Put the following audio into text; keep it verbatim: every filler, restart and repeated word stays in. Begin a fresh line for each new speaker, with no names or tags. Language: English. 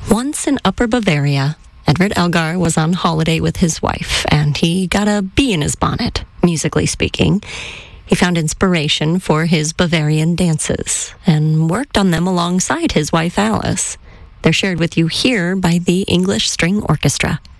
Once in Upper Bavaria, Edvard Elgar was on holiday with his wife, and he got a bee in his bonnet, musically speaking. He found inspiration for his Bavarian dances and worked on them alongside his wife Alice. They're shared with you here by the English String Orchestra.